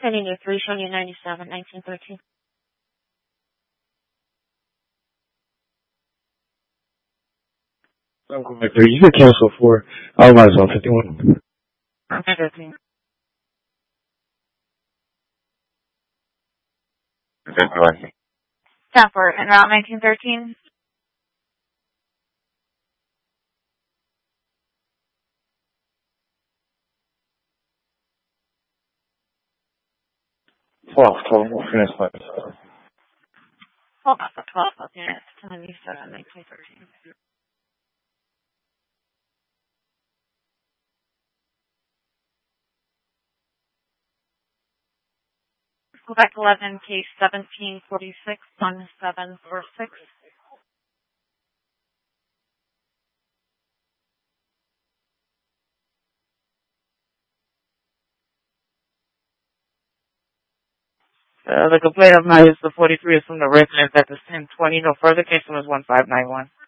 Pending your 3, showing you 97, 1913. I'm going back there. You can cancel for Outliers on 51. 1913. Stanford, en route 1913. Finish flight. Hold on for 12 units, 97, 1913. Quebec 11, case 1746, 1746. The complaint of now is the 43 is from the resident that is 1020. No further case was 1591.